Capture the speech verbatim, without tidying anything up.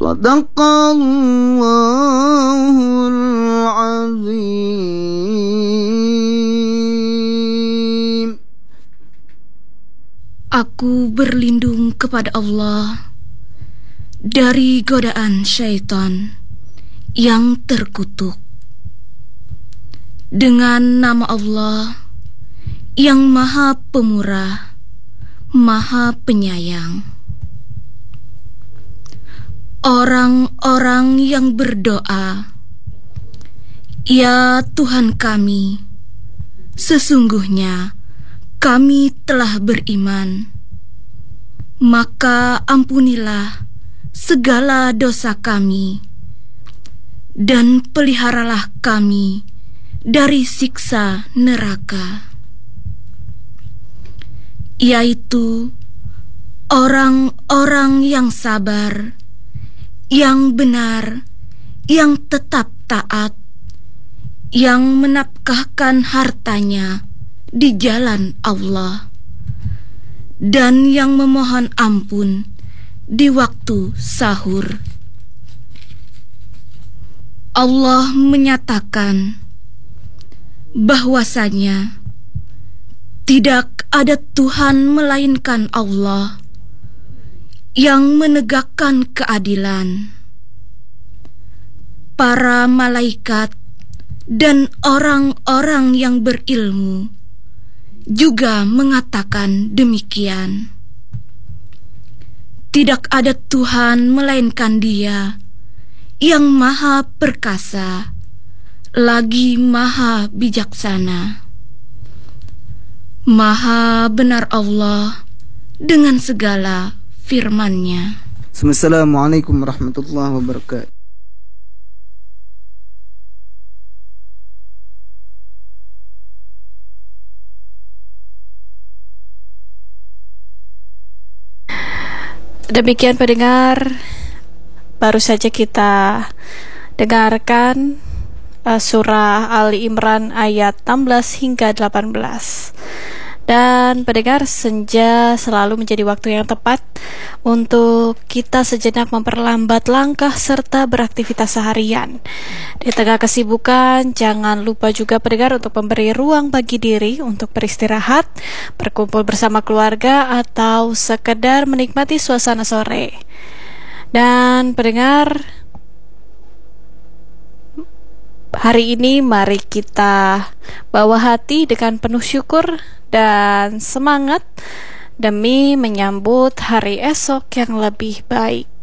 Sadaqallahul azim. Aku berlindung kepada Allah dari godaan syaitan yang terkutuk. Dengan nama Allah yang Maha Pemurah, Maha Penyayang. Orang-orang yang berdoa, "Ya Tuhan kami, sesungguhnya kami telah beriman, maka ampunilah segala dosa kami dan peliharalah kami dari siksa neraka," yaitu orang-orang yang sabar, yang benar, yang tetap taat, yang menafkahkan hartanya di jalan Allah, dan yang memohon ampun di waktu sahur. Allah menyatakan bahwasanya tidak ada Tuhan melainkan Allah yang menegakkan keadilan. Para malaikat dan orang-orang yang berilmu juga mengatakan demikian. Tidak ada Tuhan melainkan Dia yang Maha Perkasa, lagi Maha Bijaksana. Maha benar Allah dengan segala firman-Nya. Assalamualaikum warahmatullahi wabarakatuh. Demikian pendengar, baru saja kita dengarkan uh, surah Ali Imran ayat enam belas hingga delapan belas. Dan pendengar, senja selalu menjadi waktu yang tepat untuk kita sejenak memperlambat langkah serta beraktivitas seharian. Di tengah kesibukan, jangan lupa juga pendengar untuk memberi ruang bagi diri untuk beristirahat, berkumpul bersama keluarga, atau sekedar menikmati suasana sore. Dan pendengar, hari ini mari kita bawa hati dengan penuh syukur dan semangat demi menyambut hari esok yang lebih baik.